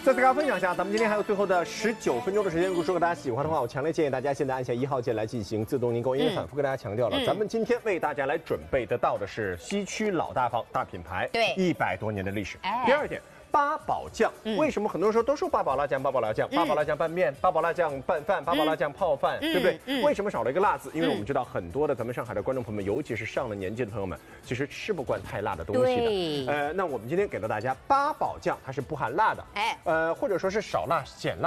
再次跟大家分享一下，咱们今天还有最后的19分钟的时间，如果说大家喜欢的话，我强烈建议大家现在按下1号键来进行自动凝购，因为反复跟大家强调了，咱们今天为大家来准备得到的是西区老大方大品牌， 对 ，100多年的历史。第二点。八宝酱，为什么很多人说都说八宝辣酱、八宝辣酱、八宝辣酱拌面、八宝辣酱拌饭、八宝辣酱泡饭，对不对？为什么少了一个辣字？因为我们知道很多的咱们上海的观众朋友们，尤其是上了年纪的朋友们，其实吃不惯太辣的东西的。那我们今天给到大家八宝酱，它是不含辣的，或者说是少辣、减辣。